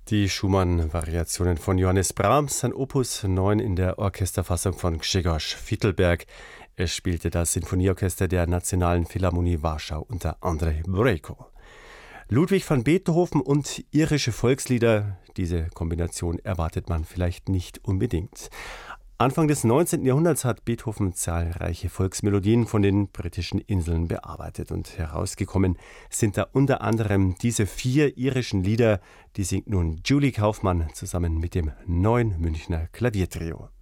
Die Schumann-Variationen von Johannes Brahms, sein Opus 9 in der Orchesterfassung von Grzegorz Fittelberg. Er spielte das Sinfonieorchester der Nationalen Philharmonie Warschau unter Andrzej Bójko. Ludwig van Beethoven und irische Volkslieder, diese Kombination erwartet man vielleicht nicht unbedingt. Anfang des 19. Jahrhunderts hat Beethoven zahlreiche Volksmelodien von den britischen Inseln bearbeitet und herausgekommen sind da unter anderem diese 4 irischen Lieder, die singt nun Julie Kaufmann zusammen mit dem Neuen Münchner Klaviertrio.